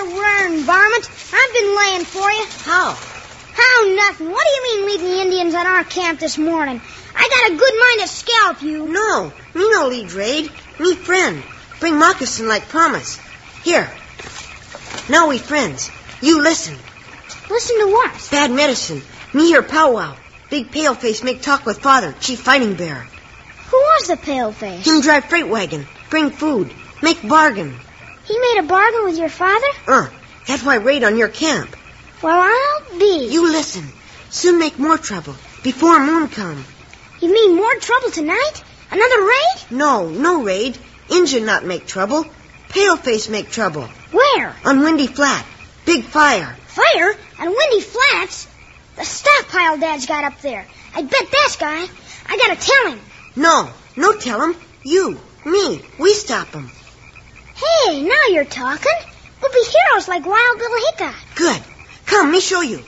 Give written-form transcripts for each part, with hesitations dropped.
there, wearing varmint. I've been laying for you. How? How nothing? What do you mean leading the Indians at our camp this morning? I got a good mind to scalp you. No, me no lead raid. Me friend. Bring moccasin like promise. Here. Now we friends. You listen. Listen to what? Bad medicine. Me hear powwow. Big paleface make talk with father, chief fighting bear. Who was the paleface? Him drive freight wagon. Bring food. Make bargain. He made a bargain with your father? That's why raid on your camp. Well, I'll be. You listen. Soon make more trouble. Before moon come. You mean more trouble tonight? Another raid? No raid. Injun not make trouble. Paleface make trouble. Where? On Windy Flat. Big fire. Fire? On Windy Flats? The stockpile Dad's got up there. I bet that guy. I gotta tell him. No tell him. You, me, we stop him. Hey, now you're talking. We'll be heroes like Wild Bill Hickok. Good. Come, me show you.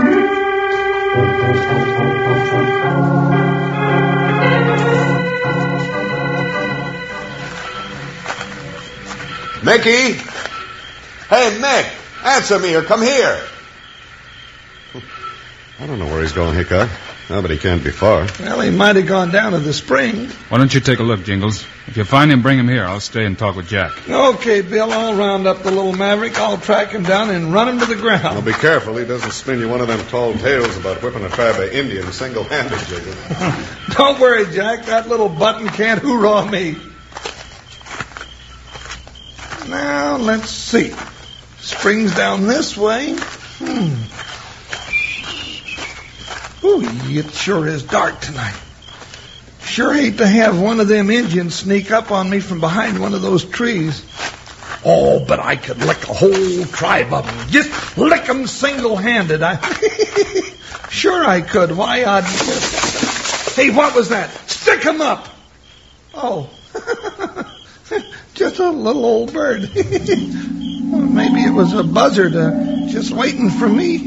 Mickey! Hey, Mick! Answer me or come here. I don't know where he's going, Hickok. No, but he can't be far. Well, he might have gone down to the spring. Why don't you take a look, Jingles? If you find him, bring him here. I'll stay and talk with Jack. Okay, Bill, I'll round up the little maverick. I'll track him down and run him to the ground. Now, be careful. He doesn't spin you one of them tall tales about whipping a tribe of Indians single-handed, Jingles. Don't worry, Jack. That little button can't hoorah me. Now, let's see. Spring's down this way. Ooh, it sure is dark tonight. Sure hate to have one of them Indians sneak up on me from behind one of those trees. Oh, but I could lick a whole tribe of them. Just lick them single-handed. Sure I could. Why, Hey, what was that? Stick 'em up! Oh. Just a little old bird. Well, maybe it was a buzzard just waiting for me.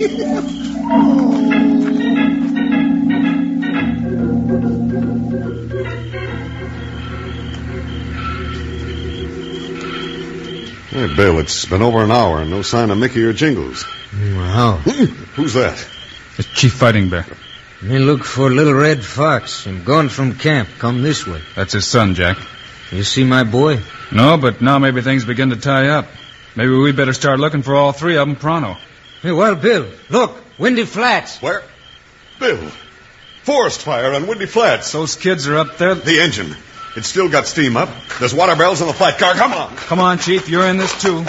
Hey, Bill, it's been over an hour and no sign of Mickey or Jingles. Wow. Who's that? It's Chief Fighting Bear. Me look for Little Red Fox. I'm gone from camp. Come this way. That's his son, Jack. You see my boy? No, but now maybe things begin to tie up. Maybe we better start looking for all three of them pronto. Hey, well, Bill, look. Windy Flats. Where? Bill. Forest fire on Windy Flats. Those kids are up there. The engine. It's still got steam up. There's water barrels in the flat car. Come on. Come on, Chief. You're in this, too.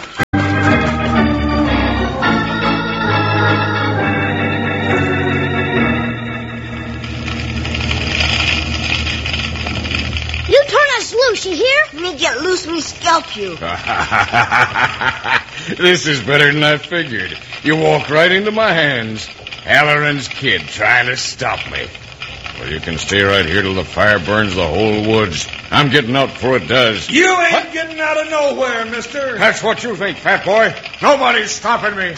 You turn us loose, you hear? Me get loose, me scalp you. This is better than I figured. You walk right into my hands. Halloran's kid trying to stop me. Well, you can stay right here till the fire burns the whole woods. I'm getting out before it does. You ain't getting out of nowhere, mister. That's what you think, fat boy. Nobody's stopping me.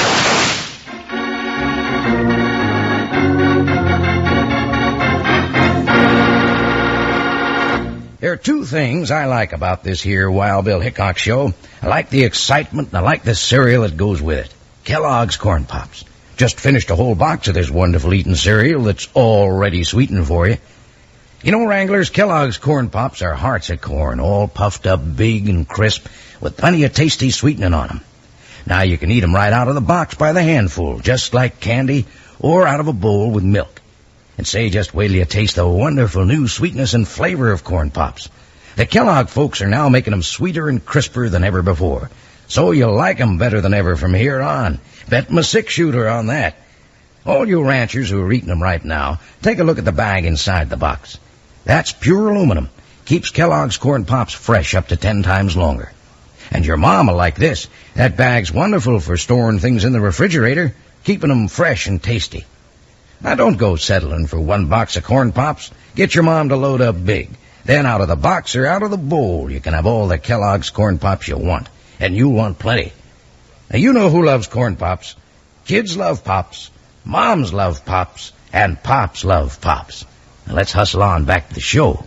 There are two things I like about this here Wild Bill Hickok show. I like the excitement, and I like the cereal that goes with it. Kellogg's Corn Pops. Just finished a whole box of this wonderful eating cereal that's already sweetened for you. You know, Wranglers, Kellogg's Corn Pops are hearts of corn, all puffed up big and crisp, with plenty of tasty sweetening on them. Now you can eat them right out of the box by the handful, just like candy, or out of a bowl with milk. And say, just wait till you taste the wonderful new sweetness and flavor of Corn Pops. The Kellogg folks are now making them sweeter and crisper than ever before. So you'll like them better than ever from here on. Bet my 6-shooter on that. All you ranchers who are eating them right now, take a look at the bag inside the box. That's pure aluminum. Keeps Kellogg's Corn Pops fresh up to 10 times longer. And your mom will like this. That bag's wonderful for storing things in the refrigerator, keeping them fresh and tasty. Now don't go settling for one box of Corn Pops. Get your mom to load up big. Then out of the box or out of the bowl, you can have all the Kellogg's Corn Pops you want. And you'll want plenty. Now you know who loves Corn Pops. Kids love Pops. Moms love Pops. And Pops love Pops. Now let's hustle on back to the show.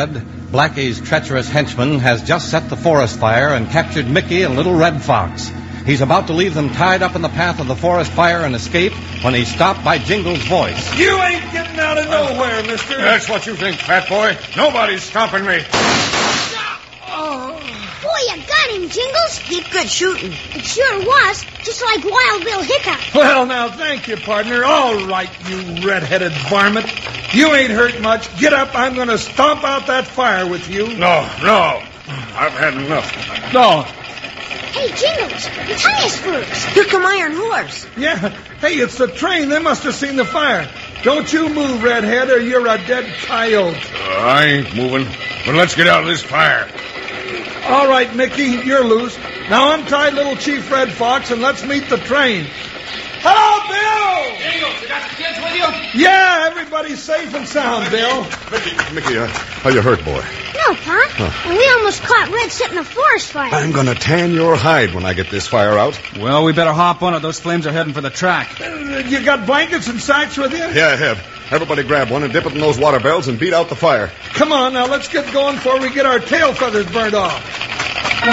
Redhead, Blackie's treacherous henchman, has just set the forest fire and captured Mickey and Little Red Fox. He's about to leave them tied up in the path of the forest fire and escape when he's stopped by Jingle's voice. You ain't getting out of nowhere, mister. That's what you think, fat boy. Nobody's stopping me. Boy, you got him, Jingles. Heap good shooting. It sure was, just like Wild Bill Hickok. Well, now, thank you, partner. All right, you red-headed varmint. You ain't hurt much. Get up. I'm going to stomp out that fire with you. No. I've had enough. No. Hey, Jingles, tie us first. Here come Iron Horse. Yeah. Hey, it's the train. They must have seen the fire. Don't you move, Redhead, or you're a dead coyote. I ain't moving. But let's get out of this fire. All right, Mickey, you're loose. Now untie Little Chief Red Fox and let's meet the train. Hello, Bill! Jingles, you got the kids with you? Yeah, everybody's safe and sound, Bill. Mickey, how you hurt, boy? No, Pop. And we almost caught Red setting a forest fire. I'm going to tan your hide when I get this fire out. Well, we better hop on it. Those flames are heading for the track. You got blankets and sacks with you? Yeah, I have. Everybody grab one and dip it in those water barrels and beat out the fire. Come on, now let's get going before we get our tail feathers burnt off.